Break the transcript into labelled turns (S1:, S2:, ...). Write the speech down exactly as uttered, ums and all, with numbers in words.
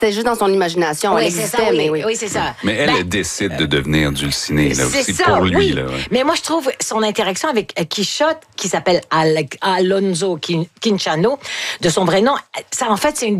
S1: c'était juste dans son imagination.
S2: Oui,
S1: elle
S2: c'est
S1: existait,
S2: ça, oui,
S1: mais oui.
S2: oui, c'est ça.
S3: Mais elle,
S2: Ben,
S3: elle décide de devenir Dulcinée, là,
S2: c'est
S3: aussi,
S2: ça,
S3: pour lui.
S2: oui.
S3: Là, ouais.
S2: Mais moi, je trouve son interaction avec Quichotte, qui s'appelle Al- Alonso Quin- Quinchano, de son vrai nom, ça, en fait, c'est une